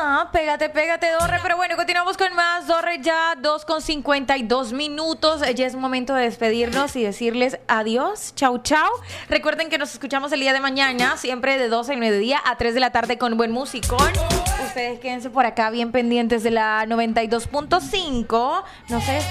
Pégate, Dorre. Pero bueno, continuamos con más. Dorre, ya 2:52 Ya es momento de despedirnos y decirles adiós. Chau. Recuerden que nos escuchamos el día de mañana, siempre de 12 del mediodía a 3 de la tarde con buen musicón. Ustedes quédense por acá bien pendientes de la 92.5. No se